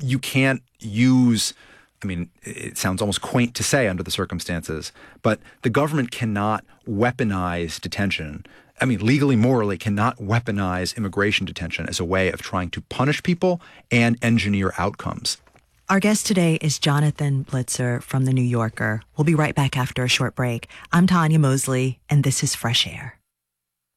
you can't use, I mean, it sounds almost quaint to say under the circumstances, but the government cannot weaponize detention. I mean, legally, morally, cannot weaponize immigration detention as a way of trying to punish people and engineer outcomes. Our guest today is Jonathan Blitzer from The New Yorker. We'll be right back after a short break. I'm Tanya Mosley, and this is Fresh Air.